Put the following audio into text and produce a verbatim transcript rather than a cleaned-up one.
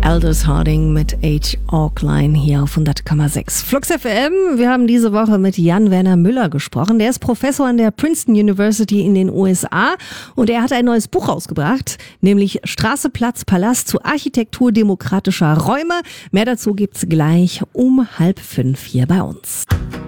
Aldous Harding mit H. Aukline hier auf hundert Komma sechs. Flux F M, wir haben diese Woche mit Jan-Werner Müller gesprochen. Der ist Professor an der Princeton University in den U S A und er hat ein neues Buch rausgebracht, nämlich Straße, Platz, Palast zu Architektur demokratischer Räume. Mehr dazu gibt's gleich um halb fünf hier bei uns.